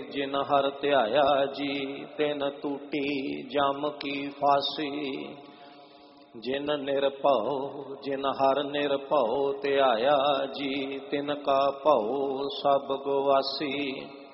ਜਿਨ ਹਰ ਧਿਆਇਆ ਜੀ, ਤਿਨ ਟੂਟੀ ਜਮ ਕੀ ਫਾਸੀ। ਜਿਨ ਨਿਰਭਉ ਜਿਨ ਹਰ ਨਿਰਭਉ ਧਿਆਇਆ ਜੀ, ਤਿਨ ਕਾ ਭਉ ਸਭ ਗਵਾਸੀ।